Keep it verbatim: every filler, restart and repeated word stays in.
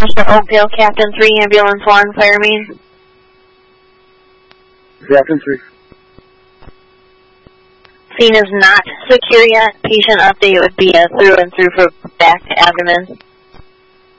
Mister Oakdale, Captain three, Ambulance one, fire main. Captain three. Scene is not secure yet. Patient update would be a through and through for back abdomen.